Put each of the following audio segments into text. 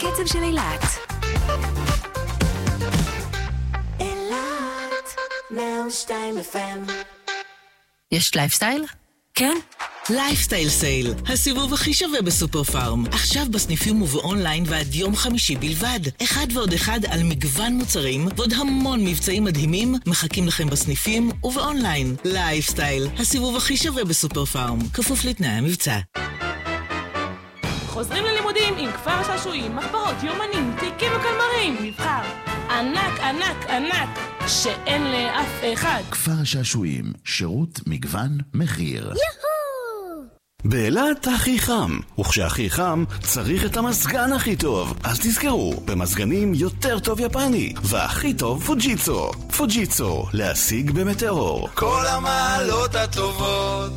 הקצב של אילת. אילת 102 FM. יש לייפסטייל? כן. לייפסטייל סייל, הסיבוב הכי שווה בסופר פארם. עכשיו בסניפים ובאונליין ועד יום חמישי בלבד. 1 ועוד 1 על מגוון מוצרים ועוד המון מבצעים מדהימים מחכים לכם בסניפים ובאונליין. לייפסטייל, הסיבוב הכי שווה בסופר פארם. כפוף לתנאי המבצע. חוזרים ללימודים עם כפר השעשועים, מחברות, יומנים, תיקים וקלמרים. מבחר ענק, ענק, ענק, שאין לאף אחד. כפר השעשועים, שירות, מגוון, מחיר. באילת הכי חם, וכשהכי חם צריך את המזגן הכי טוב. אז תזכרו, במזגנים יותר טוב יפני, והכי טוב פוג'יצו. פוג'יצו, להשיג במטאור. כל המעלות הטובות.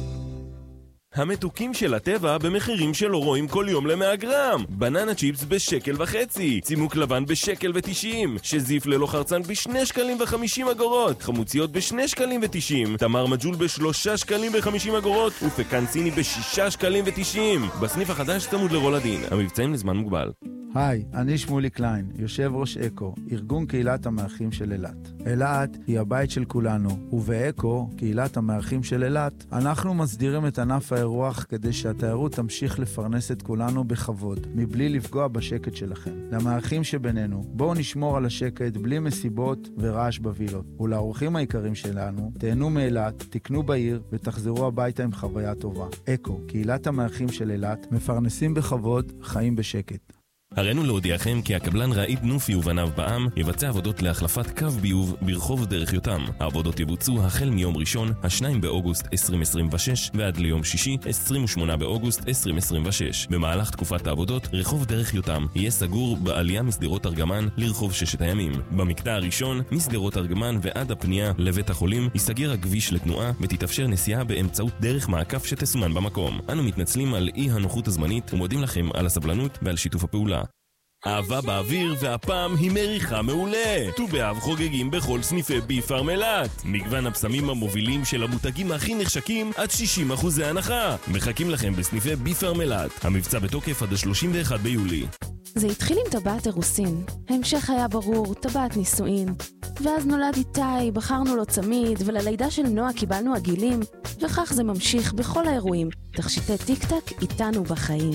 המתוקים של הטבע במחירים שלא רואים כל יום ל100 גרם. בננה צ'יפס ב1.50 שקל, צימוק לבן ב1.90 שקל, שזיף ללא חרצן ב2.50 שקלים, חמוציות ב2.90 שקלים, תמר מג'ול ב3.50 שקלים, ופקן סיני ב6.90 שקלים. בסניף החדש צמוד לרולדין, המבצעים לזמן מוגבל. היי, אני שמולי קליין, יושב ראש אקו, ארגון קהילת המארחים של אילת. אילת היא הבית של כולנו, ובאקו, קהילת המארחים של אילת, אנחנו מסדירים את ענף האירוח כדי שהתיירות תמשיך לפרנס את כולנו בכבוד, מבלי לפגוע בשקט שלכם. למארחים שבינינו, בואו נשמור על השקט בלי מסיבות ורעש בווילות. ולאורחים העיקרים שלנו, תהנו מאילת, תקנו בעיר ותחזרו הביתה עם חוויה טובה. אקו, קהילת המארחים של אילת, מפרנסים בכבוד, חיים בשקט. הראינו להודיעכם כי הקבלן רעיד נופי ובניו בעם יבצע עבודות להחלפת קו ביוב ברחוב דרך יותם. העבודות יבוצעו החל מיום ראשון, 2 באוגוסט 2026 ועד ליום שישי, 28 באוגוסט 2026. במהלך תקופת העבודות, רחוב דרך יותם יהיה סגור בעלייה מסדרות ארגמן לרחוב ששת הימים. במקטע הראשון, מסדרות ארגמן ועד הפנייה לבית החולים, ייסגר הכביש לתנועה ותתאפשר נסיעה באמצעות דרך מעקף שתסומן במקום. אנו מתנצלים על אי הנוחות הזמנית ומודים לכם על הסבלנות ועל שיתוף הפעולה. אהבה באוויר, והפעם היא מריחה מעולה. ט"ו באב חוגגים בכל סניפי ביפארם אילת. מגוון הבשמים המובילים של המותגים הכי נחשקים עד 60% הנחה. מחכים לכם בסניפי ביפארם אילת. המבצע בתוקף עד 31 ביולי. זה התחיל עם טבעת אירוסין. ההמשך היה ברור, טבעת נישואין. ואז נולד איתי, בחרנו לו צמיד, וללידה של נועה קיבלנו עגילים. וכך זה ממשיך בכל האירועים. תכשיטי טיק-טק איתנו בחיים.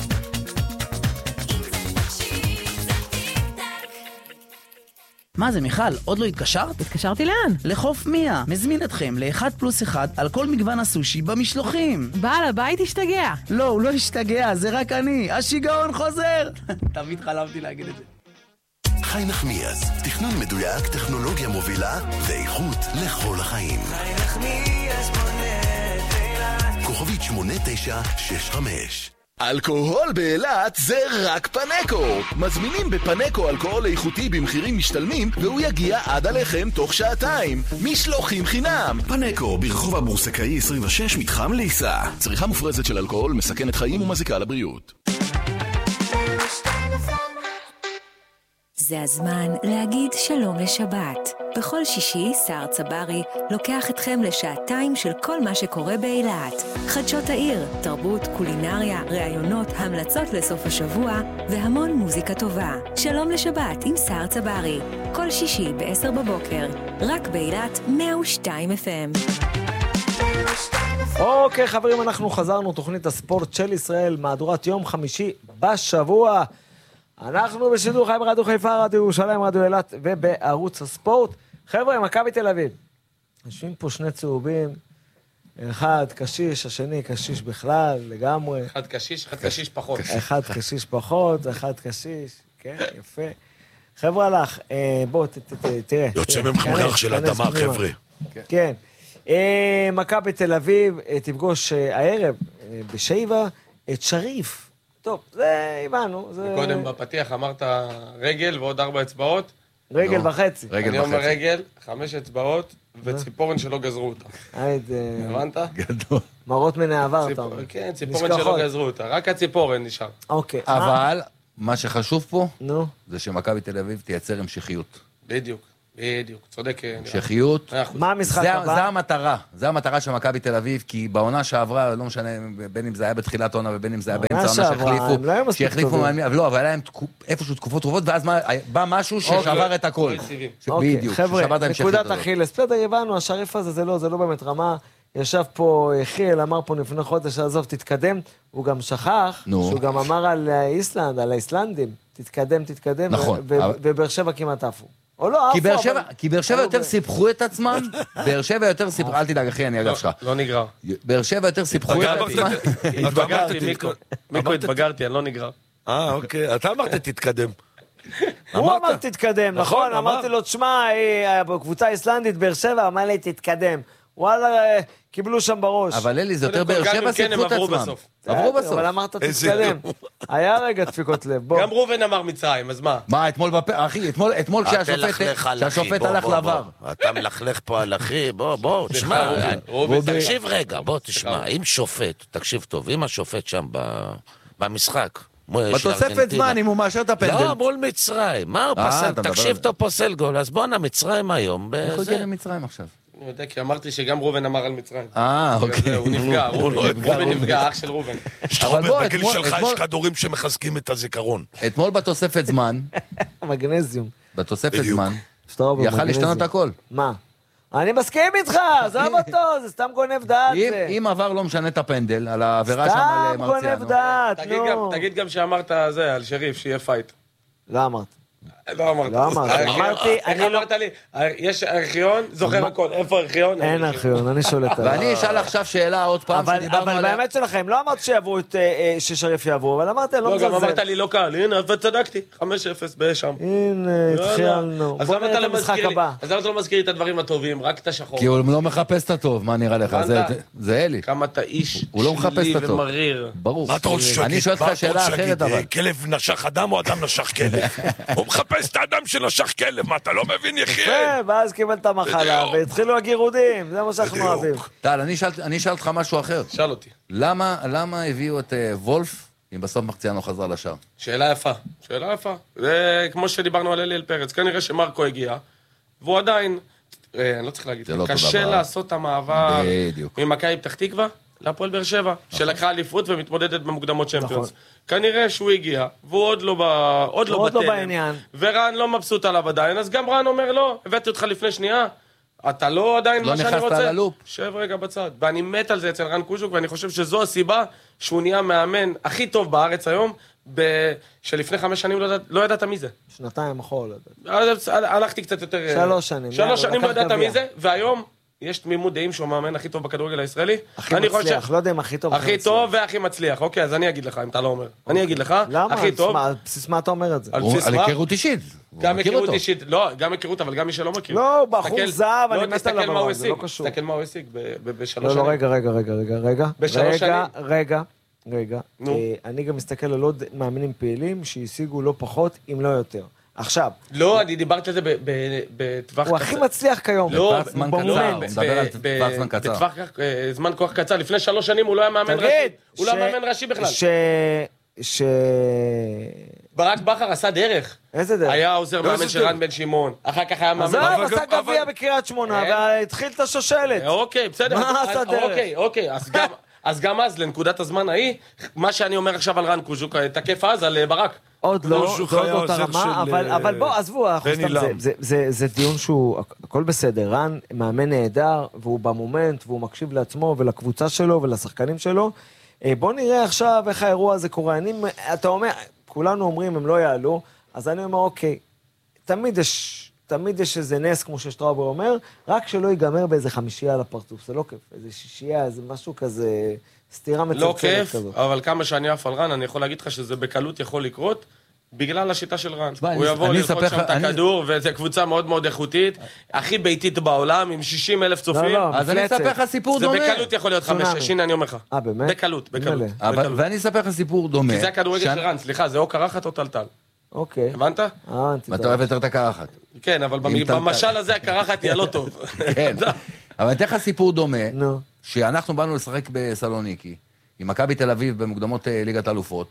מה זה מיכל? עוד לא התקשרת? התקשרתי לאן? לחוף מיה. מזמין אתכם ל1+1 על כל מגוון הסושי במשלוחים. בעל הבית השתגע. לא, הוא לא השתגע, זה רק אני. השיגעון חוזר. תמיד חלמתי להגיד את זה. חי נחמיאס, תכנון מדויק, טכנולוגיה מובילה ואיכות לכל החיים. חי נחמיאס בונה את אילת. כוכבית 8965. אלכוהול באילת זה רק פנקו. מזמינים בפנקו אלכוהול איכותי במחירים משתלמים והוא יגיע עד עליכם תוך שעתיים. משלוחים חינם. פנקו ברחוב הבורסקאי 26 מתחם ליסה. צריכה מופרזת של אלכוהול מסכנת חיים ומזיקה לבריאות. זה הזמן להגיד שלום לשבת. בכל שישי שר צברי לוקח אתכם לשעתיים של כל מה שקורה באילת. חדשות העיר, תרבות, קולינריה, ראיונות, המלצות לסוף השבוע והמון מוזיקה טובה. שלום לשבת עם שר צברי. כל שישי ב-10 בבוקר. רק באילת 102 FM. אוקיי חברים, אנחנו חזרנו, תוכנית הספורט של ישראל, מהדורת יום חמישי בשבוע. אנחנו בשידור חי ברדיו חיפה, רדיו ירושלים, רדיו אילת ובערוץ הספורט. חבר'ה, מכבי תל אביב. יושבים פה שני צהובים, אחד קשיש, השני קשיש בכלל, לגמרי. אחד קשיש פחות. אחד קשיש פחות, אחד קשיש, כן, יפה. חבר'ה הלך, בוא, תראה. יוצא ממחונך של אדמה, חבר'ה. כן. מכבי תל אביב תפגוש הערב בשייבה את שריף. טוב, זה הבנו. קודם בפתיח אמרת רגל ועוד 4 אצבעות. רגל וחצי. אני אומר רגל, 5 אצבעות וציפורן שלא גזרו אותה. הבנת? גדול. מרות מן העבר, אתה אומר. כן, ציפורן שלא גזרו אותה. רק הציפורן נשאר. אוקיי. אבל מה שחשוב פה, זה שמכבי תל אביב תייצר המשכיות. בדיוק. בדיוק, צודק. המשכיות. מה המשחק הבא? זה המטרה של מכבי תל אביב, כי בעונה שעברה, לא משנה, בין אם זה היה בתחילת העונה ובין אם זה היה באמצע העונה שהחליפו, לא, אבל היה להם איפשהו תקופות טובות, ואז בא משהו ששבר את הכל. בדיוק, חבר'ה, נקודת אכילס, בסדר, הבנו, השריף הזה זה לא באמת רמה. ישב פה חיל, אמר פה לפני חודש, עזוב, תתקדם. הוא גם שכח, שהוא גם אמר על איסלנד, על האיסלנדים, תתקדם, נכון. ובאר שבע כמעט עפו. או לא, כי באר שבע יותר סיפחו את עצמם, באר שבע יותר סיפחו, אל תדאג אחי, אני אגב שלך. לא נגרר. באר שבע יותר סיפחו את עצמם. התבגרתי, אני לא נגרר. אוקיי, אתה אמרת תתקדם. הוא אמר תתקדם, נכון? אמרתי לו, תשמע, בקבוצה האיסלנדית, באר שבע, אמר לי תתקדם. וואלה, קיבלו שם בראש. אבל אלי, זה יותר באר שבע סיפחו את עצמם. עברו בסוף. אבל אמרת תתקדם. היה רגע דפיקות לב, גם רובן אמר מצרים, אז מה? מה, אתמול אחי, אתמול כשהשופט הלך לעבר. אתה מלכלך פה על אחי, בוא, תשמע. תקשיב רגע, בוא תשמע. אם שופט, תקשיב טוב, אם השופט שם במשחק, בתוספת זמן, אם הוא מאשר את הפנדל. לא, מול מצרים. מה הוא פסל? תקשיב טוב פוסל גול, אז בוא מצרים היום. איך הוא הגיע למצרים עכשיו? אני יודע, כי אמרתי שגם רובן אמר על מצרים. אוקיי. הוא נפגע, רובן נפגע, אח של רובן. בגיל שלך יש כדורים שמחזקים את הזיכרון. אתמול בתוספת זמן, מגנזיום. בתוספת זמן, יכל להשתנות הכל. מה? אני מסכים איתך, עזוב אותו, זה סתם גונב דעת. אם עבר לא משנה את הפנדל, על העבירה שם על מרציאנו. סתם גונב דעת, נו. תגיד גם שאמרת זה, על שריף, שיהיה פייט. לא אמרת. לא אמרתי, אמרת לי, יש ארכיון, זוכר הכל, איפה ארכיון? אין ארכיון, אני שולט עליו. ואני אשאל עכשיו שאלה עוד פעם שדיברנו עליה. אבל באמת שלכם, לא אמרת שיעברו ששריף יעברו, אבל אמרת, לא מזלזל. לא, גם אמרת לי לא קל, הנה, וצדקתי, 5-0 בשם. הנה, התחילנו. אז למה אתה לא מזכיר את הדברים הטובים, רק את השחור? כי הוא לא מחפש את הטוב, מה נראה לך? זה אלי. כמה אתה איש שלי ומריר. ברור. מה אתה רוצה שיגיד? אני שואל אותך שאלה אחרת, אבל. כלב נשך אדם או אדם נשך כלב? הוא מחפש את האדם שנשך כלב, מה אתה לא מבין יחיה? ואז קיבל את המחלה, והתחילו הגירודים, זה מה שאנחנו אוהבים. טל, אני אשאל אותך משהו אחר. שאל אותי. למה הביאו את וולף, אם בסוף מרציאנו חזר לשער? שאלה יפה. זה כמו שדיברנו על אליאל פרץ, כנראה שמרקו הגיע, והוא עדיין, אני לא צריך להגיד, קשה לעשות את המעבר ממכבי פתח תקווה להפועל באר שבע, שלקחה אליפות ומתמודדת במוקדמות צ'מפיונס. כנראה שהוא הגיע, והוא עוד לא בעניין. ורן לא מבסוט עליו עדיין, אז גם רן אומר לא, הבאתי אותך לפני שנייה, אתה לא עדיין מה שאני רוצה. שב רגע בצד. ואני מת על זה אצל רן קוז'וק, ואני חושב שזו הסיבה שהוא נהיה מאמן הכי טוב בארץ היום, שלפני 5 שנים לא ידעת מי זה. 2 אחורה. הלכתי קצת יותר... 3 שנים. 3 שנים לא ידעת מי זה, והיום... יש תמימות דעים שהוא המאמן הכי טוב בכדורגל הישראלי. הכי מצליח, לא יודע אם הכי טוב. הכי טוב והכי מצליח. אוקיי, אז אני אגיד לך, אם אתה לא אומר. אני אגיד לך, הכי טוב. למה? על בסיס מה אתה אומר את זה? על היכרות אישית. גם היכרות אישית, לא, גם היכרות, אבל גם מי שלא מכיר. לא, בחור זהב, אני מת עליו, זה לא קשור. תסתכל מה הוא השיג ב3 שנים. לא, רגע. ב3 שנים. רגע. אני גם מסתכל על עוד מאמנים פעילים שהשיגו לא פחות, אם לא יותר. עכשיו. לא, אני דיברתי על זה בטווח קצר. הוא הכי מצליח כיום. לא, בטווח זמן כוח קצר. לפני 3 שנים הוא לא היה מאמן ראשי. הוא לא היה מאמן ראשי בכלל. ברק בכר עשה דרך. איזה דרך? היה עוזר מאמן של רן בן שמעון. אחר כך היה מאמן... עזוב, עשה גביע בקריית שמונה, והתחיל את השושלת. אוקיי, בסדר. מה עשה דרך? אוקיי, אז גם אז, לנקודת הזמן ההיא, מה שאני אומר עכשיו על רן קוז'וק, תקף אז על ברק. עוד לא, זאת אותה רמה, אבל בוא, עזבו, זה דיון שהוא, הכל בסדר, רן מאמן נהדר, והוא במומנט, והוא מקשיב לעצמו ולקבוצה שלו ולשחקנים שלו. בוא נראה עכשיו איך האירוע הזה קורה. אתה אומר, כולנו אומרים, הם לא יעלו, אז אני אומר, אוקיי, תמיד יש איזה נס, כמו ששטראובר אומר, רק שלא ייגמר באיזה 5 על הפרצוף, זה לא כיף, איזה 6, איזה משהו כזה, סתירה מצלצלת כזאת. לא כיף, אבל כמה שאני אף על רן, אני יכול להגיד לך שזה בקלות יכול לקרות, בגלל השיטה של רן. הוא יבוא ללחוץ שם את הכדור, וזו קבוצה מאוד מאוד איכותית, הכי ביתית בעולם, עם 60,000 צופים. אז אני אספר לך סיפור דומה. זה בקלות יכול להיות 5-6, הנה אני אומר לך. באמת? בקלות. ואני אספר לך סיפור דומה. כי זה הכדורגל של רן, סליחה, זה או קרחת או טלטל. אוקיי. הבנת? ואתה אוהב יותר את הקרחת. כן, אבל במשל הזה הקרחת היא הלא טוב. כן, אבל אני אתן לך סיפור דומה, שאנחנו באנו לשחק בסלוניקי, עם מכבי תל אביב במוקדמות ליגת האלופות,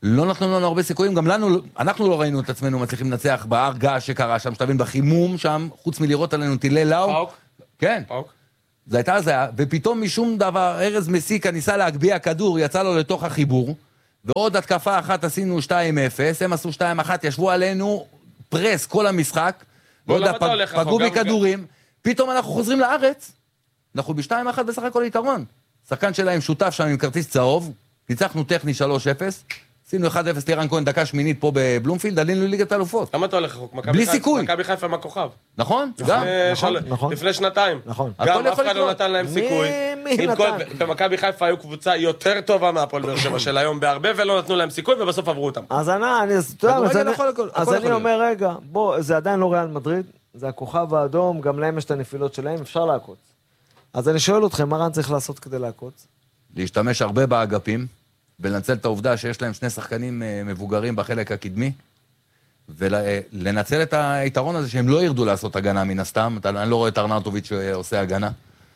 לא נתנו לנו הרבה סיכויים, גם לנו, אנחנו לא ראינו את עצמנו מצליחים לנצח בהר געש שקרה שם, שתבין, בחימום שם, חוץ מלראות עלינו טילי לאו. פאוק? כן. פאוק? זה הייתה זה, ופתאום משום דבר, ארז מסיקה ניסה להגביע כדור, יצא לו לתוך החיבור, ועוד התקפה אחת עשינו 2-0, הם עשו 2-1, ישבו עלינו פרס כל המשחק, פגעו בכדורים, פתאום אנחנו חוזרים לארץ, אנחנו ב-2-1 בסך הכל יתרון. שחקן שלהם שותף שם עם כרטיס צהוב, ניצחנו טכני 3-0, עשינו 1-0 לירן כהן דקה שמינית פה בבלומפילד, עלינו לליגת האלופות. למה אתה הולך רחוק? בלי סיכוי. מכבי חיפה עם הכוכב. נכון, גם. לפני שנתיים. גם אף אחד לא נתן להם סיכוי. במכבי חיפה היו קבוצה יותר טובה מהפועל באר שבע של היום בהרבה, ולא נתנו להם סיכוי, ובסוף עברו אותם. אז אני אומר, רגע, בוא, זה עדיין לא ריאל מדריד, זה הכוכב האדום, גם להם יש את הנפילות שלהם, אפשר לעקוץ. אז אני שואל אתכם, מה רן צריך לעשות כדי לעקוץ? להשתמש הרבה באגפים, ולנצל את העובדה שיש להם שני שחקנים מבוגרים בחלק הקדמי, ולנצל את היתרון הזה שהם לא ירדו לעשות הגנה מן הסתם, אני לא רואה את ארנאוטוביץ' שעושה הגנה,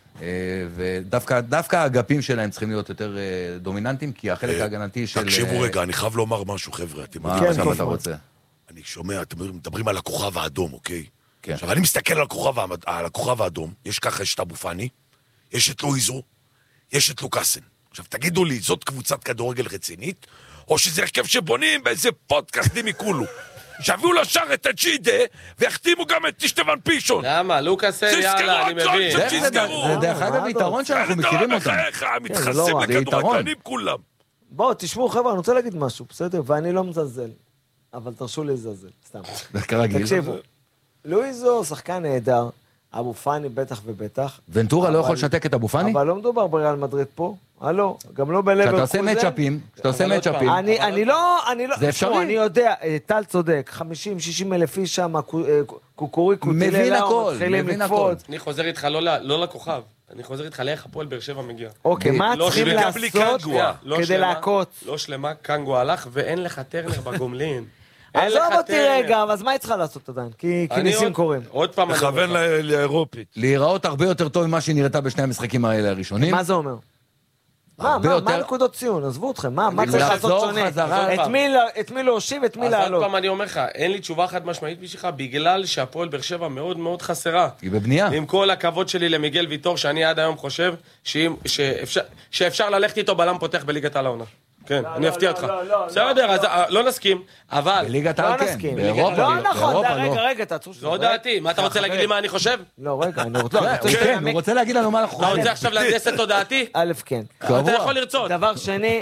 ודווקא האגפים שלהם צריכים להיות יותר דומיננטיים, כי החלק ההגנתי של... תקשיבו רגע, אני חייב לומר משהו, חבר'ה. מה עכשיו אתה רוצה? אני שומע, אתם מדברים על הכוכב האדום, אוקיי? כן. עכשיו, אני מסתכל על הכוכב האדום, יש ככה, יש את אבו פאני, יש את לואיזו, יש את לוקאסן. עכשיו, תגידו לי, זאת קבוצת כדורגל רצינית, או שזה הרכב שבונים באיזה פודקאסט מכולו? שהביאו לשאר את הג'ידה, והחתימו גם את תשטבן פישון. למה? לוקאסן, יאללה, אני מבין. זה דרך אגב יתרון שאנחנו מכירים אותם. מתחסים לכדורגלנים כולם. בואו, תשמעו, חבר'ה, אני רוצה להגיד משהו, בסדר? ואני לא מזלזל, אבל תרשו לי לזלזל, סתם. כרגיל. תקשיבו, לואיזו שחקן נהדר, אבו פאני בטח ובטח. ונטורה לא יכול לשתק את אבו פאני? אבל לא מדובר בריאל מדריד פה. הלו, גם לא בלברקוזן. כשאתה עושה מצ'אפים. אני לא... זה אפשרי. אני יודע, טל צודק, 50-60 אלף איש שם, קוקוריקו, מבין הכל, מבין הכל. אני חוזר איתך לא לכוכב. אני חוזר איתך לאיך הפועל באר שבע מגיע. אוקיי, מה צריכים לעשות כדי לעקוץ? לא שלמה, קנגו הלך ואין לך טרנר בגומלין. עזוב אותי רגע, אז מה היא צריכה לעשות עדיין? כי ניסים קוראים. עוד פעם... מכוון לאירופית. להיראות הרבה יותר טוב ממה שהיא נראתה בשני המשחקים האלה הראשונים. מה זה אומר? מה נקודות ציון? עזבו אתכם, מה צריך לעשות שונה? את מי להושיב, את מי לעלות? אז עוד פעם אני אומר לך, אין לי תשובה חד משמעית בשבילך, בגלל שהפועל באר שבע מאוד מאוד חסרה. היא בבנייה. עם כל הכבוד שלי למיגל ויטור, שאני עד היום חושב שאפשר ללכת איתו בלם פותח בליגת העונה. כן, אני אפתיע אותך. בסדר, אז לא נסכים, אבל... בליגת העל כן, באירופה. לא נכון, רגע, תעצרו שזה. זו דעתי, מה אתה רוצה להגיד לי מה אני חושב? לא, רגע, אני רוצה... כן, הוא רוצה להגיד לנו מה אנחנו חושבים. אתה רוצה עכשיו להנדס את תודעתי? א', כן. אתה יכול לרצות. דבר שני,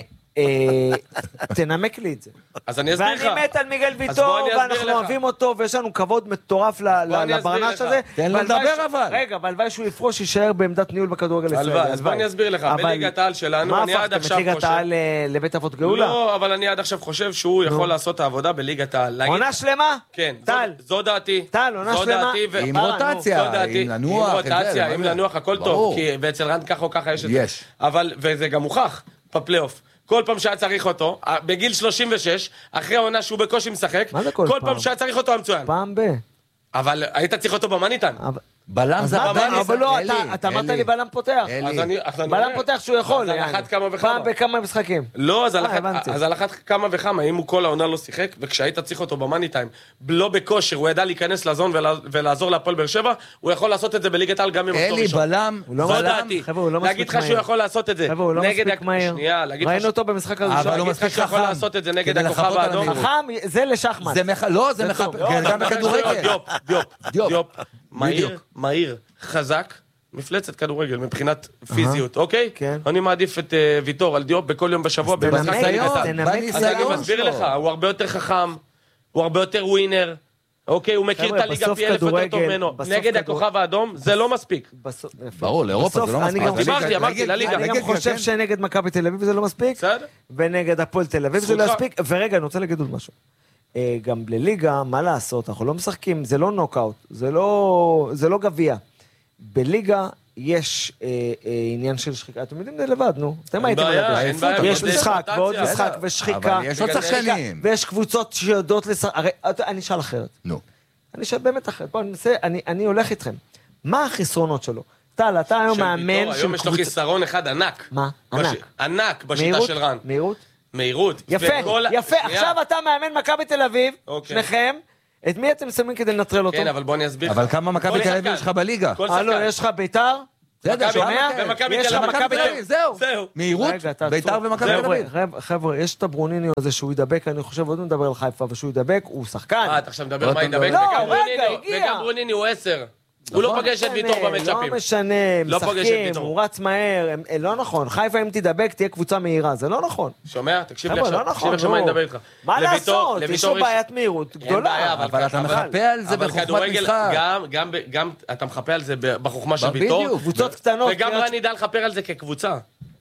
תנמק לי את זה. אז אני אסביר לך. ואני מת על מיגל ויטור, ואנחנו אוהבים אותו, ויש לנו כבוד מטורף לברנש הזה. תן לו לדבר אבל. רגע, והלוואי שהוא יפרוש, יישאר בעמדת ניהול בכדורגל הישראלי. אז בוא אני אסביר לך, בליגת העל שלנו, אני עד עכשיו חושב... מה הפכתם את ליגת העל לבית אבות גאולה? לא, אבל אני עד עכשיו חושב שהוא יכול לעשות את העבודה בליגת העל. עונה שלמה? כן, טל. זו דעתי. טל, עונה שלמה. עם רוטציה, עם לנוח, הכל טוב, ואצל רן ככה או ככה יש את זה. וזה גם מוכח בפלייאוף. כל פעם שהיה צריך אותו, בגיל 36, אחרי העונה שהוא בקושי משחק, כל פעם שהיה צריך אותו המצוין. פעם אבל היית צריך אותו במניטן. בלם זה אבל לא, אתה אמרת לי בלם פותח. בלם פותח שהוא יכול. אז על אחת כמה וכמה. פעם בכמה משחקים. לא, אז על אחת כמה וכמה, אם הוא כל העונה לא שיחק, וכשהיית צריך אותו במניטיים, לא בכושר, הוא ידע להיכנס לזון ולעזור להפועל באר שבע, הוא יכול לעשות את זה בליגת העל גם עם אותו ראשון. בלם. זו דעתי. להגיד לך שהוא יכול לעשות את זה. חבר'ה, הוא לא מספיק מהר. ראינו אותו במשחק הראשון. אבל הוא מספיק חכם. יכול לעשות את זה נגד הכוכב האדום. חכם, זה לשחמט. לא, זה גם בכדורגל. דיופ. מהיר, חזק, מפלצת כדורגל מבחינת פיזיות, אוקיי? כן. אני מעדיף את ויטור על דיופ בכל יום בשבוע במשחק אז אני מסביר לך, הוא הרבה יותר חכם, הוא הרבה יותר ווינר, אוקיי? הוא מכיר את הליגה פי אלף יותר טוב ממנו. נגד הכוכב האדום זה לא מספיק. ברור, לאירופה זה לא מספיק. אמרתי, לליגה. אני גם חושב שנגד מכבי תל אביב זה לא מספיק, ונגד הפועל תל אביב זה לא מספיק, ורגע, אני רוצה להגיד עוד משהו. גם לליגה, מה לעשות? אנחנו לא משחקים, זה לא נוקאוט, זה לא גביע. בליגה יש עניין של שחיקה, אתם יודעים זה לבד, נו. אתם הייתם על זה. יש משחק, ועוד משחק, ושחיקה. אבל יש עוד שחקנים. ויש קבוצות שיודעות לשחק. הרי, אני אשאל אחרת. נו. אני אשאל באמת אחרת. בואו, אני הולך איתכם. מה החסרונות שלו? טל, אתה היום מאמן של היום יש לו חיסרון אחד ענק. מה? ענק. ענק בשיטה של רן. מהירות? מהירות. יפה, יפה. עכשיו אתה מאמן מכבי תל אביב, שניכם. את מי אתם שמים כדי לנטרל אותו? כן, אבל בוא אני אסביר. אבל כמה מכבי תל אביב יש לך בליגה? לא, יש לך ביתר? יש לך מכבי תל אביב, זהו. מהירות, ביתר ומכבי תל אביב. חבר'ה, יש את הברוניניו הזה שהוא ידבק, אני חושב, עוד מדבר על חיפה, ושהוא ידבק, הוא שחקן. אתה עכשיו מדבר מה ידבק? וגם ברוניניו הוא 10. הוא לא פוגש את ויטור במצ'אפים. לא משנה, משחקים, הוא רץ מהר, לא נכון. חיפה אם תדבק תהיה קבוצה מהירה, זה לא נכון. שומע? תקשיב לי עכשיו, תקשיב עכשיו מה אני מדבר איתך. מה לעשות? יש לו בעיית מהירות גדולה. אבל אתה מחפה על זה בחוכמת משחק. גם אתה מחפה על זה בחוכמה של ויטור. קבוצות קטנות. וגם רני ידע לכפר על זה כקבוצה.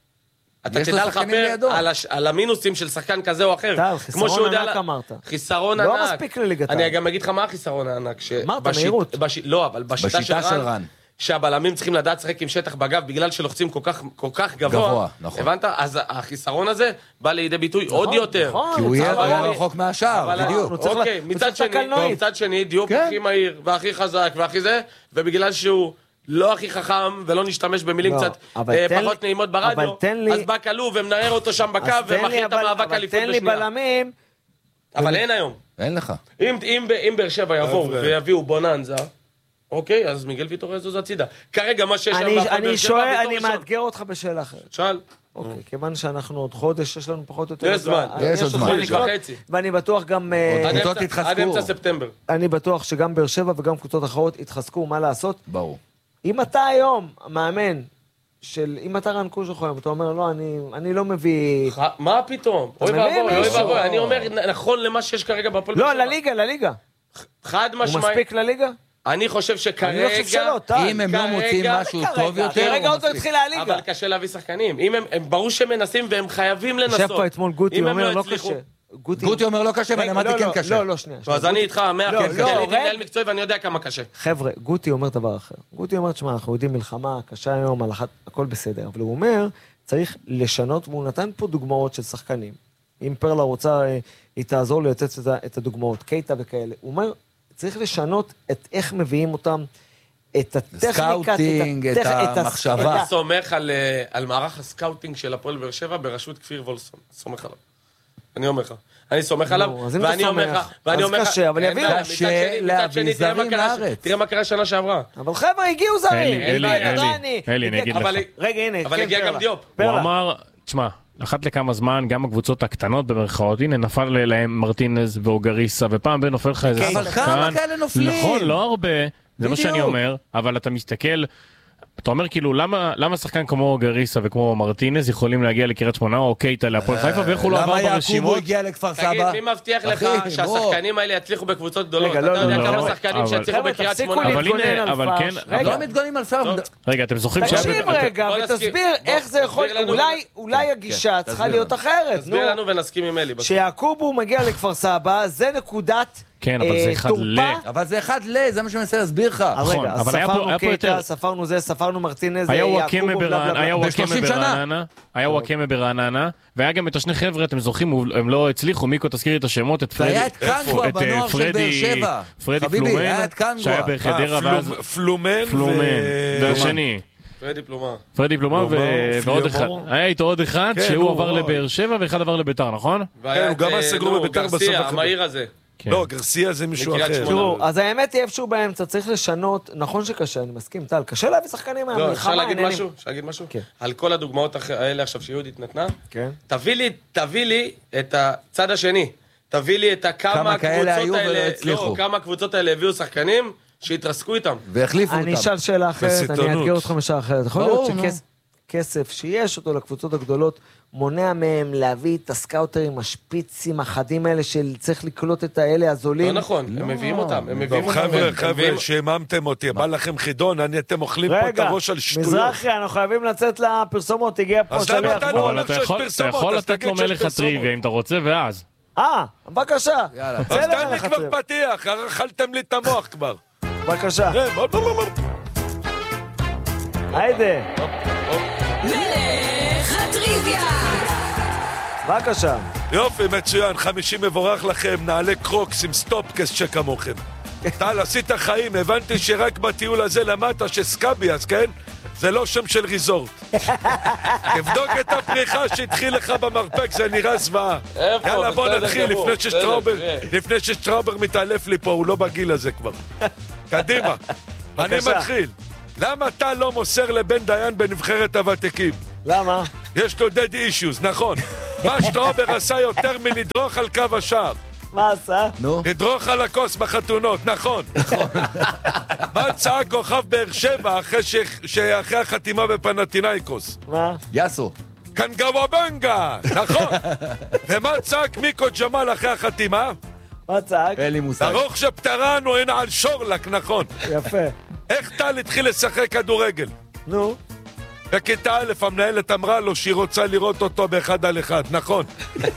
אתה תדע לכפר על המינוסים של שחקן כזה או אחר. טל, חיסרון ענק אמרת. חיסרון ענק. לא מספיק לליגת העל. אני גם אגיד לך מה החיסרון הענק. אמרת מהירות. לא, אבל בשיטה של רן, שהבלמים צריכים לדעת לשחק עם שטח בגב, בגלל שלוחצים כל כך גבוה. הבנת? אז החיסרון הזה בא לידי ביטוי עוד יותר. כי הוא יהיה רחוק מהשאר, בדיוק. אוקיי, מצד שני, דיוק הכי מהיר והכי חזק והכי זה, ובגלל שהוא לא הכי חכם, ולא נשתמש במילים קצת פחות נעימות ברדיו, אז בא כלוב ומנער אותו שם בקו, ומכין את המאבק אליפות בשנייה. תן לי בלמים. אבל אין היום. אין לך. אם באר שבע יבואו ויביאו בוננזה, אוקיי, אז מיגל ויטור יזוז הצידה. כרגע מה שיש שם אני שואל, אני מאתגר אותך בשאלה אחרת. שאל. אוקיי, כיוון שאנחנו עוד חודש, יש לנו פחות או יותר... יש זמן. יש עוד זמן. ואני בטוח גם... עד אמצע ספטמבר. אני בטוח שגם באר שבע וגם קבוצות אחרות יתחזקו, מה לעשות? ברור. אם אתה היום מאמן אם אתה רן קוז'וך היום, אתה אומר, לא, אני לא מביא... מה פתאום? אוי ואבוי, אני אומר, נכון למה שיש כרגע בפועל... לא, לליגה. חד משמעית. הוא מספיק לליגה? אני חושב שכרגע... אני חושב שלא, אם הם לא מוצאים משהו טוב יותר... כרגע עוד לא התחילה הליגה. אבל קשה להביא שחקנים. אם הם ברור שהם מנסים והם חייבים לנסות. יושב פה אתמול גוטי, הוא אומר, לא קשה. גוטי אומר לא קשה, ואני אמרתי כן קשה. לא, שנייה. אז אני איתך, אני הייתי מנהל מקצועי ואני יודע כמה קשה. חבר'ה, גוטי אומר דבר אחר. גוטי אומר, תשמע, אנחנו יודעים מלחמה, קשה היום, הכל בסדר. אבל הוא אומר, צריך לשנות, והוא נתן פה דוגמאות של שחקנים. אם פרלה רוצה, היא תעזור לי לתת את הדוגמאות, קייטה וכאלה. הוא אומר, צריך לשנות את איך מביאים אותם, את הטכניקה, סקאוטינג, את המחשבה. אני סומך על מערך הסקאוטינג של הפועל באר שבע בראשות כפיר וולסון. סומך עליו. אני אומר לך. אני סומך עליו, ואני אומר לך, אז קשה, אבל יביאו. קשה להביא זרים לארץ. תראה מה קרה שנה שעברה. אבל חבר'ה, הגיעו זרים. אלי, אני אגיד לך. רגע, הנה. אבל הגיע גם דיופ. הוא אמר, תשמע, אחת לכמה זמן, גם הקבוצות הקטנות במרכאות, הנה נפל להם מרטינז ואוגריסה, ופעם בין נופל לך איזה שחקן. אבל כמה כאלה נופלים? נכון, לא הרבה, זה מה שאני אומר, אבל אתה מסתכל... אתה אומר כאילו, למה שחקן כמו גריסה וכמו מרטינז יכולים להגיע לקריית שמונה או קייטה להפועל חיפה ואיך הוא לא עבר ברשימות? למה יעקובו הגיע לכפר סבא? תגיד, מי מבטיח לך שהשחקנים האלה יצליחו בקבוצות גדולות? אתה יודע כמה שחקנים שיצליחו בקריית שמונה? אבל כן... לא מתגוננים על סבא. רגע, אתם זוכרים תקשיב רגע ותסביר איך זה יכול... אולי הגישה צריכה להיות אחרת. תסביר לנו ונסכים עם אלי. שיעקובו מגיע לכפר סבא, זה נקודת... כן, אבל זה אחד אבל זה אחד זה מה שאני מנסה להסביר לך. נכון, אבל היה פה יותר... ספרנו זה, ספרנו מרטינז, היה וואקמה ברעננה, והיה גם את השני חבר'ה, אתם זוכרים, הם לא הצליחו, מיקו תזכירי את השמות, את פרדי פלומן, שהיה בחדרה, ואז... פלומן והשני. פרדי פלומה ועוד אחד. היה איתו עוד אחד שהוא עבר לבאר שבע ואחד עבר לביתר, נכון? הוא גם היה סגור בביתר בסוף. המהיר הזה. לא, גרסיה זה מישהו אחר. תראו, אז האמת היא איפשהו באמצע, צריך לשנות, נכון שקשה, אני מסכים, טל, קשה להביא שחקנים מהמלחמה. לא, אפשר להגיד משהו? על כל הדוגמאות האלה עכשיו שיהודית נתנה, תביא לי את הצד השני, תביא לי את כמה הקבוצות האלה הביאו שחקנים שהתרסקו איתם. והחליפו אותם. אני אשאל שאלה אחרת, אני אאתגר אותך משעה אחרת. יכול להיות שכסף שיש אותו לקבוצות הגדולות, מונע מהם להביא את הסקאוטרים, השפיצים, החדים האלה של צריך לקלוט את האלה הזולים. לא נכון, הם מביאים אותם. חבר'ה, שהממתם אותי, בא לכם חידון, אתם אוכלים פה את הראש על שטויות. מזרחי, אנחנו חייבים לצאת לפרסומות, הגיע פה שליח. אבל אתה יכול לתת לו מלך הטריוויה אם אתה רוצה, ואז. בבקשה. אז תן לי כבר פתיח, אכלתם לי את המוח כבר. בבקשה. היידה. מלך הטריוויה. בבקשה. יופי, מצוין, 50 מבורך לכם, נעלה קרוקס עם סטופקס שכמוכם. טל, עשית חיים, הבנתי שרק בטיול הזה למדת שסקאבי, אז כן? זה לא שם של ריזורט. תבדוק את הפריחה שהתחיל לך במרפק, זה נראה זוועה. יאללה, בוא נתחיל, לפני ששטראובר מתעלף לי פה, הוא לא בגיל הזה כבר. קדימה, אני מתחיל. למה אתה לא מוסר לבן דיין בנבחרת הוותיקים? למה? יש לו dead issues, נכון. מה שטראובר עשה יותר מלדרוך על קו השער? מה עשה? לדרוך על הכוס בחתונות, נכון. מה צעק כוכב באר שבע אחרי החתימה בפנתינייקוס? מה? יאסו. קנגוואבנגה, נכון. ומה צעק מיקו ג'מאל אחרי החתימה? מה צעק? אין לי מושג. ברוך שפטרנו אין על שורלק, נכון. יפה. איך טל התחיל לשחק כדורגל? נו. בכיתה א' המנהלת אמרה לו שהיא רוצה לראות אותו באחד על אחד, נכון.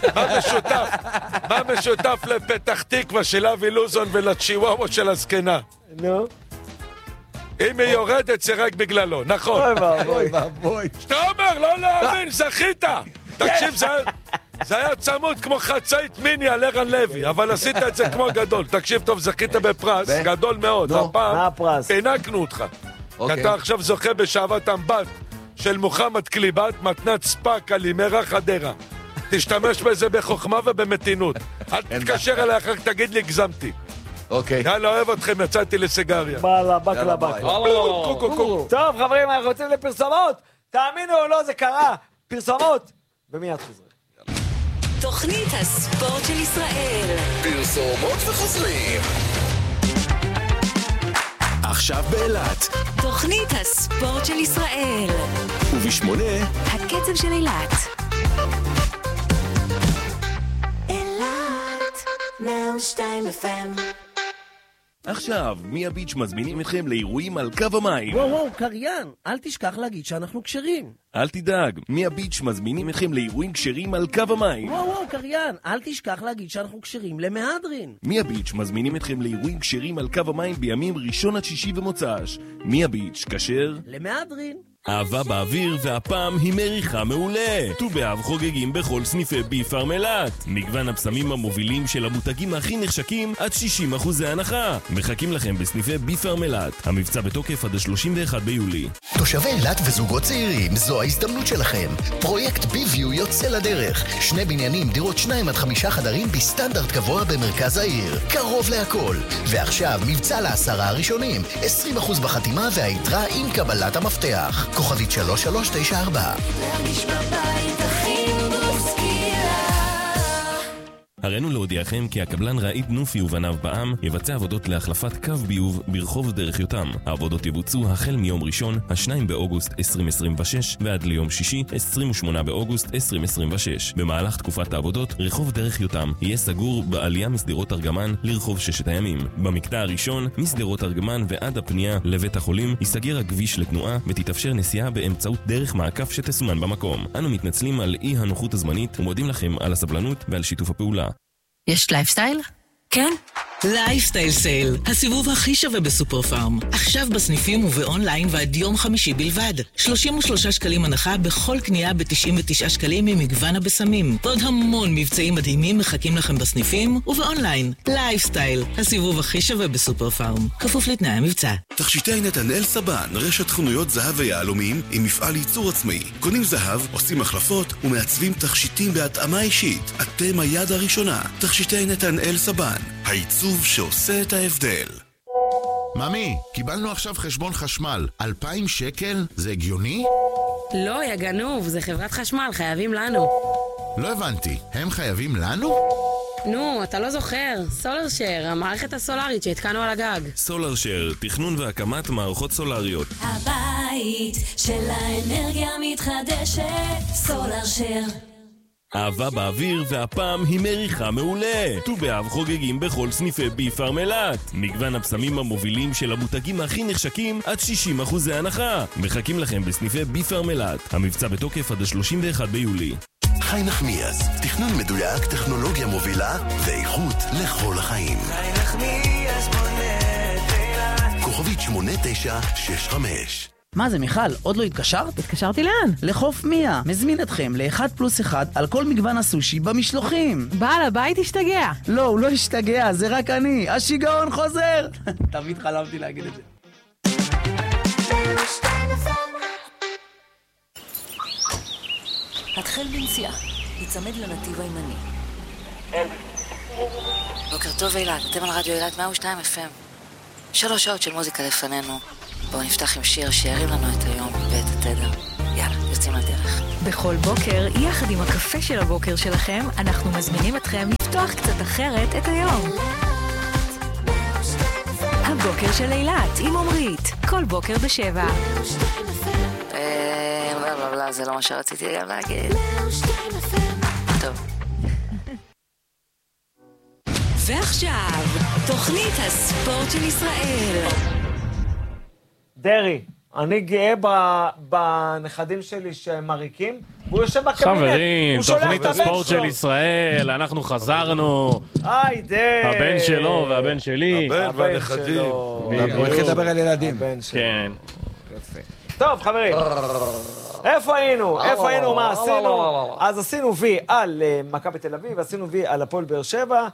מה משותף לפתח תקווה של אבי לוזון ולצ'יוואווה של הזקנה? נו. אם היא יורדת זה רק בגללו, נכון. אוי ואבוי. שטראובר, לא להאמין, זכית! תקשיב, זה היה צמוד כמו חצאית מיני על ערן לוי, אבל עשית את זה כמו גדול. תקשיב טוב, זכית בפרס, גדול מאוד. מה הפרס? פינקנו אותך. אתה עכשיו זוכה בשעבת אמבט של מוחמד קליבת, מתנת ספאקה לימרה חדרה. תשתמש בזה בחוכמה ובמתינות. אל תתקשר אליי אחר כך, תגיד לי, גזמתי. אוקיי. יאללה, אוהב אתכם, יצאתי לסגריה. בקלבק. טוב, חברים, אנחנו יוצאים לפרסומות. תאמינו או לא, זה קרה. פרסומות. ומיד חוזרים. תוכנית הספורט של ישראל. פרסומות וחוזרים. עכשיו באילת. תוכנית הספורט של ישראל. ובשמונה. הקצב של אילת. אילת, 102 FM. עכשיו, מי הביץ' מזמינים אתכם לאירועים על קו המים. וואו, קריין, אל תשכח להגיד שאנחנו כשרים. אל תדאג, מי הביץ' מזמינים אתכם לאירועים כשרים על קו המים. וואו, קריין, אל תשכח להגיד שאנחנו כשרים למהדרין. מי הביץ' מזמינים אתכם לאירועים כשרים על קו המים בימים ראשון עד שישי ומוצ"ש. מי הביץ' כשר? למהדרין. אהבה באוויר, והפעם היא מריחה מעולה. ט"ו באב חוגגים בכל סניפי ביפארם אילת. מגוון הבשמים המובילים של המותגים הכי נחשקים עד 60% הנחה. מחכים לכם בסניפי ביפארם אילת. המבצע בתוקף עד 31 ביולי. תושבי אילת וזוגות צעירים, זו ההזדמנות שלכם. פרויקט ביוויו יוצא לדרך. 2 בניינים, דירות 2 עד 5 חדרים בסטנדרט גבוה במרכז העיר. קרוב להכל. ועכשיו מבצע ל10 הראשונים. 20% בחתימה והיתרה עם קבלת המפתח. כוכבית 3394. להרגיש בבית הכי בוסקילה. הראינו להודיעכם כי הקבלן רעיד נופי ובניו בע"מ יבצע עבודות להחלפת קו ביוב ברחוב דרך יותם. העבודות יבוצעו החל מיום ראשון, 2 באוגוסט 2026 ועד ליום שישי, 28 באוגוסט 2026. במהלך תקופת העבודות, רחוב דרך יותם יהיה סגור בעלייה משדרות ארגמן לרחוב 6 הימים. במקטע הראשון, משדרות ארגמן ועד הפנייה לבית החולים, ייסגר הכביש לתנועה ותתאפשר נסיעה באמצעות דרך מעקף שתסומן במקום. אנו מתנצלים על אי הנוחות הזמנית ומודים לכם על הסבלנות ועל שיתוף הפעולה. יש לייפסטייל? כן. לייפסטייל סייל, הסיבוב הכי שווה בסופר פארם. עכשיו בסניפים ובאונליין ועד יום חמישי בלבד. 33 שקלים הנחה בכל קנייה ב-99 שקלים ממגוון הבשמים. ועוד המון מבצעים מדהימים מחכים לכם בסניפים ובאונליין. לייפסטייל, הסיבוב הכי שווה בסופר פארם. כפוף לתנאי המבצע. תכשיטי נתנאל סבן, רשת חנויות זהב ויהלומים עם מפעל ייצור עצמאי. קונים זהב, עושים החלפות ומעצבים תכשיטים בהתאמה אישית. אתם היד הראשונה. תכשיטי נתנאל סבן, הייצוב שעושה את ההבדל. ממי, קיבלנו עכשיו חשבון חשמל. 2,000 שקל? זה הגיוני? לא, יא גנוב, זה חברת חשמל, חייבים לנו. לא הבנתי, הם חייבים לנו? נו, אתה לא זוכר, סולר שר, המערכת הסולרית שהתקנו על הגג. סולר שר, תכנון והקמת מערכות סולריות. הבית של האנרגיה מתחדשת, סולר שר. אהבה באוויר, והפעם היא מריחה מעולה. ט"ו באב חוגגים בכל סניפי ביפארם אילת. מגוון הבשמים המובילים של המותגים הכי נחשקים עד 60% הנחה. מחכים לכם בסניפי ביפארם אילת. המבצע בתוקף עד 31 ביולי. חי נחמיאס, תכנון מדויק, טכנולוגיה מובילה ואיכות לכל החיים. חי נחמיאס בונה את אילת. כוכבית 8965. מה זה מיכל, עוד לא התקשרת? התקשרתי לאן? לחוף מיה, מזמין אתכם ל1+1 על כל מגוון הסושי במשלוחים. בעל הבית השתגע. לא, הוא לא השתגע, זה רק אני, השיגעון חוזר. תמיד חלמתי להגיד את זה. התחל בנסיעה. יצמד לנתיב הימני. בוקר טוב אילת, אתם על רדיו אילת 102 FM. 3 שעות של מוזיקה לפנינו. בואו נפתח עם שיר שירים לנו את היום ואת התדר. יאללה, יוצאים לדרך. בכל בוקר, יחד עם הקפה של הבוקר שלכם, אנחנו מזמינים אתכם לפתוח קצת אחרת את היום. הבוקר של אילת עם עומרית, כל בוקר ב7. לא, זה לא מה שרציתי גם להגיד. טוב. ועכשיו, תוכנית הספורט של ישראל. דרי, אני גאה בנכדים שלי שמריקים, והוא יושב בקבינט. חברים, תוכנית הספורט של ישראל, אנחנו חזרנו. היי, דרי. הבן שלו והבן שלי. הבן והנכדים. הוא התחיל לדבר על ילדים. כן. טוב, חברים. איפה היינו? מה עשינו? אז עשינו וי על מכבי תל אביב, עשינו וי על הפועל באר שבע,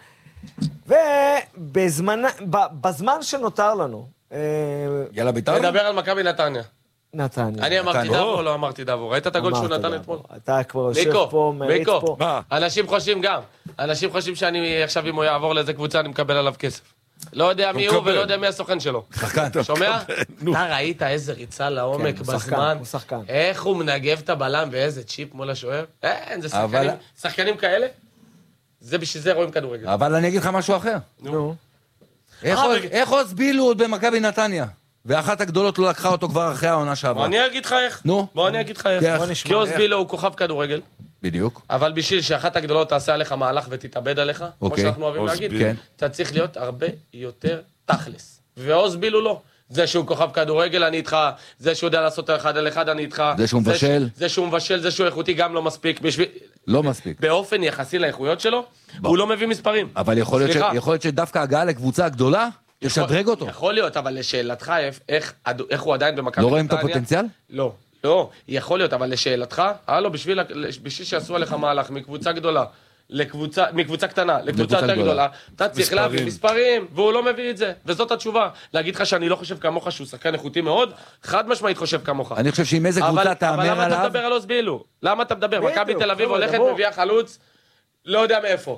ובזמן שנותר לנו... יאללה בית"ר? נדבר על מכבי נתניה. נתניה. אני אמרתי דאבו או לא אמרתי דאבו? ראית את הגול שהוא נתן אתמול? אתה כבר יושב פה, מריץ פה. אנשים חושבים גם. אנשים חושבים שאני עכשיו אם הוא יעבור לאיזה קבוצה אני מקבל עליו כסף. לא יודע מי הוא ולא יודע מי הסוכן שלו. שומע? אתה ראית איזה ריצה לעומק בזמן? הוא שחקן. איך הוא מנגב את הבלם ואיזה צ'יפ מול השוער? אין, זה שחקנים כאלה? זה בשביל זה רואים כדורגל. אבל אני אגיד לך משהו אחר. נו. איך עוז בילו במכבי נתניה? ואחת הגדולות לא לקחה אותו כבר אחרי העונה שעברה. אני אגיד לך איך. נו. בוא אני אגיד לך איך. כי עוז בילו הוא כוכב כדורגל. בדיוק. אבל בשביל שאחת הגדולות תעשה עליך מהלך ותתאבד עליך, כמו שאנחנו אוהבים להגיד, אתה צריך להיות הרבה יותר תכלס. ועוז בילו לא. זה שהוא כוכב כדורגל, אני איתך. זה שהוא יודע לעשות 1 על 1, אני איתך. זה שהוא מבשל. זה שהוא מבשל, זה שהוא איכותי גם לא מספיק. לא מספיק. באופן יחסי לאיכויות שלו, הוא לא מביא מספרים. אבל יכול להיות שדווקא הגעה לקבוצה הגדולה, ישדרג אותו. יכול להיות, אבל לשאלתך, איך הוא עדיין במכבי נתניה? לא רואים את הפוטנציאל? לא, יכול להיות, אבל לשאלתך, בשביל שעשו עליך מהלך מקבוצה גדולה, מקבוצה קטנה לקבוצה יותר גדולה, אתה צריך להביא מספרים, והוא לא מביא את זה, וזאת התשובה. להגיד לך שאני לא חושב כמוך שהוא שחקן איכותי מאוד, חד משמעית חושב כמוך. אני חושב שאם איזה קבוצה תאמר עליו... אבל למה אתה מדבר על עוז בילו? למה אתה מדבר? מכבי תל אביב הולכת מביאה חלוץ, לא יודע מאיפה.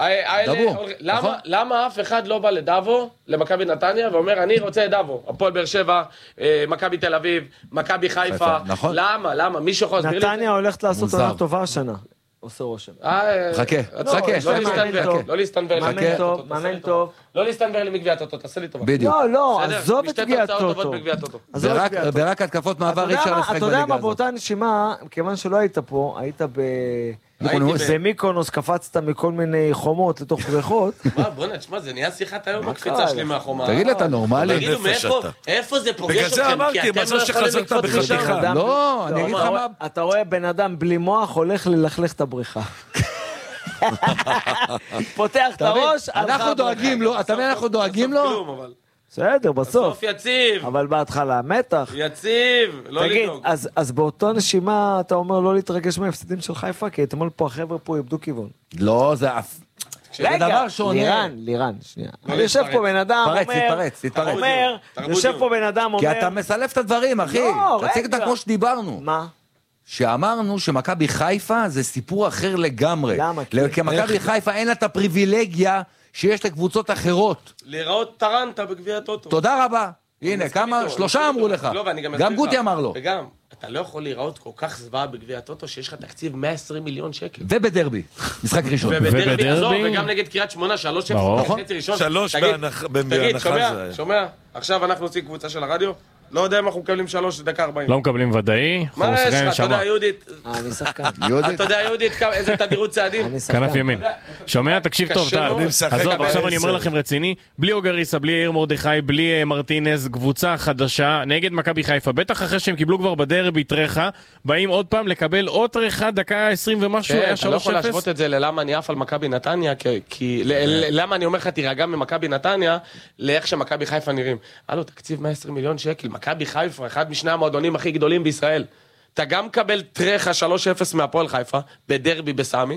למה אף אחד לא בא לדאבו, למכבי נתניה, ואומר אני רוצה את דאבו, הפועל באר שבע, מכבי תל אביב, מכבי חיפה, למה? מישהו יכול להסביר לי? נתניה הולכת לעשות עונה טובה השנה. עושה רושם. חכה. לא להסתנבר. מאמן טוב. לא להסתנבר למגביע הטוטו, תעשה לי טובה. בדיוק. לא, עזוב את גביע הטוטו. ורק התקפות מעבר אי אפשר לשחק בליגה הזאת. אתה יודע מה, באותה נשימה, כיוון שלא היית פה, היית במיקונוס, קפצת מכל מיני חומות לתוך בריכות. בוא'נה, תשמע, זה נהיה שיחת היום בקפיצה שלי מהחומה. תגיד, אתה נורמלי? תגידו, איפה זה פוגש אתכם? בגלל זה אמרתי, מזל שחזרת בחתיכה. לא, אני אגיד לך מה... אתה רואה בן אדם בלי מוח הולך ללכלך את הבריכה. פותח את הראש, אנחנו דואגים לו, אתה מבין, אנחנו דואגים לו? בסדר, בסוף. יציב. אבל בהתחלה, מתח. יציב, לא לדאוג. תגיד, אז באותו נשימה אתה אומר לא להתרגש מההפסדים של חיפה, כי אתמול פה החבר'ה פה איבדו כיוון. לא, זה אף... רגע, לירן, שנייה. יושב פה בן אדם, אומר, יושב פה בן אדם, אומר... כי אתה מסלף את הדברים, אחי. תציג את כמו שדיברנו. מה? שאמרנו שמכבי חיפה זה סיפור אחר לגמרי. למה? כי מכבי חיפה אין לה את הפריבילגיה שיש לקבוצות אחרות. לראות טרנטה בגביע הטוטו. תודה רבה. הנה, כמה? 3 אמרו לך. גם גוטי אמר לו. וגם, אתה לא יכול לראות כל כך זוועה בגביע הטוטו שיש לך תקציב 120 מיליון שקל. ובדרבי. משחק ראשון. ובדרבי, וגם נגד קריית שמונה, 3-0 בחצי ראשון. 3 בהנחה זה. שומע? עכשיו אנחנו עושים קבוצה של הרדיו. לא יודע אם אנחנו מקבלים 3 דקה 40. לא מקבלים ודאי. מה יש לך? אתה יודע, יהודית. אני שחקן. אתה יודע, יהודית, איזה תדירות צעדים? כנף ימין. שומע? תקשיב טוב, טל. עזוב, עכשיו אני אומר לכם רציני. בלי אוגריסה, בלי יאיר מרדכי, בלי מרטינז, קבוצה חדשה נגד מכבי חיפה. בטח אחרי שהם קיבלו כבר בדרבי טרחה, באים עוד פעם לקבל עוד טרחה, דקה 20 ומשהו, היה 3-0. אתה לא יכול להשוות את זה ללמה אני עף על מכבי נתניה, כי למה אני אומר לך תירגע ממכבי נתניה, לאיך שמכבי חיפה נראים. הלו, תקציב 120 מיליון שקל, מכבי חיפה, אחד משני המועדונים הכי גדולים בישראל. אתה גם מקבל טרחה 3-0 מהפועל חיפה, בדרבי בסמי,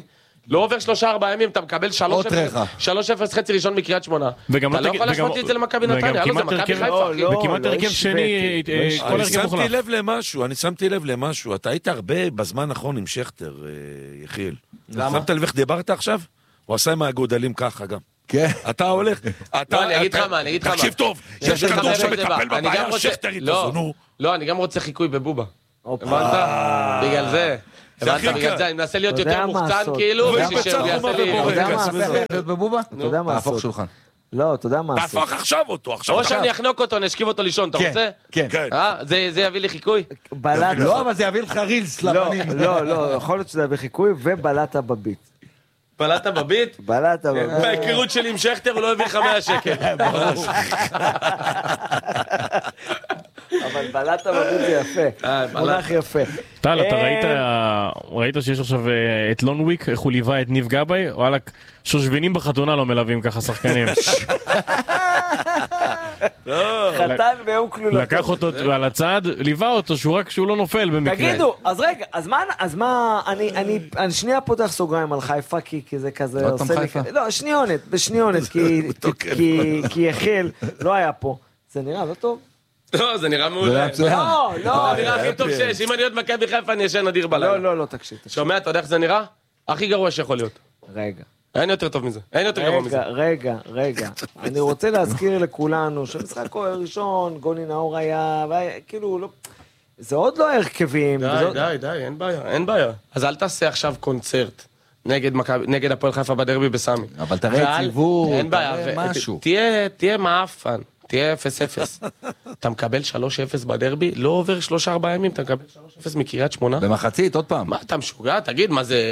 לא עובר 3-4 ימים, אתה מקבל 3-0 חצי ראשון מקריית שמונה. אתה לא יכול להשוות לי את זה למכבי נתניה, זה מכבי חיפה. וכמעט הרכב שני, כל הרכב מוחלף. אני שמתי לב למשהו, אתה היית הרבה בזמן האחרון עם שכטר, יחיאל. שמת לב איך דיברת עכשיו? הוא עשה עם הגודלים ככה גם. כן. אתה הולך... לא, אני אגיד לך מה. תקשיב טוב, יש כדור שמטפל בבעיה, שכטר איתו, נו. לא, אני גם רוצה חיקוי בבובה. הבנת? בגלל זה. אני מנסה להיות יותר מוחצן כאילו, ושיעשה לי... אתה יודע מה לעשות? בבובה? אתה יודע מה לעשות? שולחן. לא, אתה יודע מה לעשות? תהפוך עכשיו אותו, או שאני אחנוק אותו, נשכיב אותו לישון, אתה רוצה? כן. זה יביא לי חיקוי? לא, אבל זה יביא לך רילס לפנים. לא, יכול להיות שזה יביא חיקוי, ובלעת בביט. בלעת בביט? בלעת בביט. בהיכרות שלי עם שכטר הוא לא הביא לך 100 שקל. אבל בלעת בביט זה יפה. מונח יפה. טל, אתה ראית שיש עכשיו את לונוויק, איך הוא ליווה את ניב גבאי? וואלה, שושבינים בחתונה לא מלווים ככה שחקנים. חתן והוא כלולתו. לקח אותו על הצד, ליווה אותו, שהוא לא נופל במקרה. תגידו, אז רגע, אז מה, אני שנייה פותח סוגריים על חיפה, כי זה כזה עושה לי... לא, בשניונת, כי יחיל לא היה פה. זה נראה לא טוב? לא, זה נראה מעולה. לא, זה נראה הכי טוב שיש. אם אני עוד מכבי חיפה, אני ישן אדיר בלילה. לא, תקשיב. שומע, אתה יודע איך זה נראה? הכי גרוע שיכול להיות. רגע. אין יותר טוב מזה. אין יותר גרוע מזה. רגע. אני רוצה להזכיר לכולנו שמשחק ראשון, גולי נאור היה, כאילו, לא... זה עוד לא הרכבים. די, אין בעיה. אז אל תעשה עכשיו קונצרט נגד הפועל חיפה בדרבי בסמי. אבל תראה ציבור, אין בעיה. תהיה מאפן. תהיה 0-0. אתה מקבל 3-0 בדרבי, לא עובר 3-4 ימים, אתה מקבל 3-0 מקריית שמונה. במחצית, עוד פעם. מה, אתה משוגע? תגיד,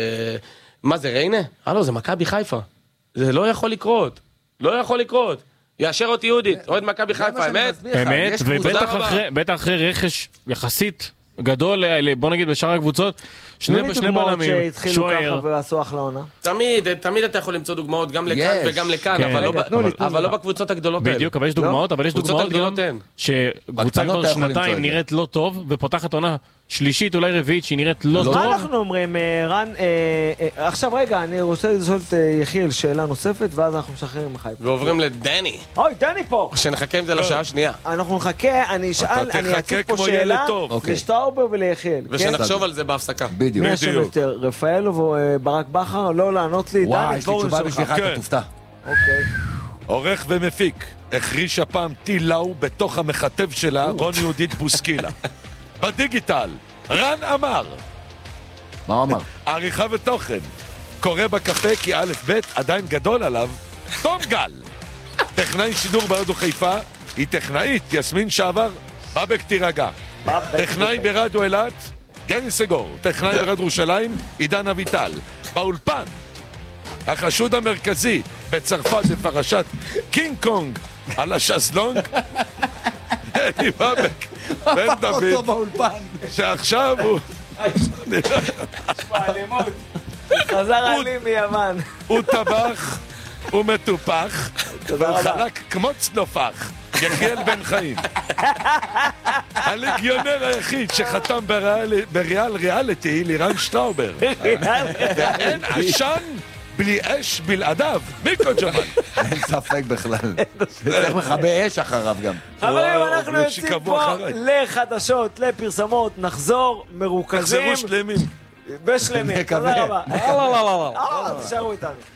מה זה ריינה? הלו, זה מכבי חיפה. זה לא יכול לקרות. לא יכול לקרות. יאשר אותי יהודית, אוהד מכבי חיפה, אמת? אמת, ובטח אחרי רכש יחסית גדול, בוא נגיד בשאר הקבוצות, שני בלמים, שוער. ועשו אחלה עונה. תמיד אתה יכול למצוא דוגמאות גם לכאן וגם לכאן, אבל לא בקבוצות הגדולות האלה. בדיוק, אבל יש דוגמאות, גם שקבוצה כבר שנתיים נראית לא טוב, ופותחת עונה שלישית, אולי רביעית, שהיא נראית לא טוב. מה אנחנו אומרים, רן? עכשיו רגע, אני רוצה לשאול את יחיאל שאלה נוספת, ואז אנחנו משחררים עם חיפה. ועוברים לדני. אוי, דני פה! שנחכה עם זה לשעה השנייה. אנחנו נחכה, אני אציג פה שאלה לשטאובר וליחיאל. ושנחשוב על זה בהפסקה. מי השם יותר, רפאל או ברק בכר? לא לענות לי, דני, יש לי תשובה בשבילך, אתה תופתע. אוקיי. עורך ומפיק, החריש הפעם טילאו בתוך המכתב שלה, רון יהודית בוסקילה. בדיגיטל, רן אמר. מה הוא אמר? עריכה ותוכן. קורא בקפה כי א' ב' עדיין גדול עליו. תום גל. טכנאי שידור ברדיו חיפה, היא טכנאית, יסמין שעבר, בבק תירגע. טכנאי ברדיו אילת, גני סגור. טכנאי ברדיו ירושלים, עידן אביטל. באולפן, החשוד המרכזי בצרפת בפרשת קינג קונג על השזלונג, דני בבק. בן דוד, שעכשיו הוא... חזר עלי מיוון. הוא טבח, הוא מטופח, והוא חלק כמו צנופח. יחיאל בן חיים. הלגיונר היחיד שחתם בריאל ריאליטי, לירן שטראובר. ואין עשן בלי אש בלעדיו, מיקו ג'מאל. אין ספק בכלל. צריך מכבי אש אחריו גם. חברים, אנחנו יוצאים פה לחדשות, לפרסמות, נחזור מרוכזים. תחזרו שלמים. בשלמים, תודה רבה. תשארו איתנו.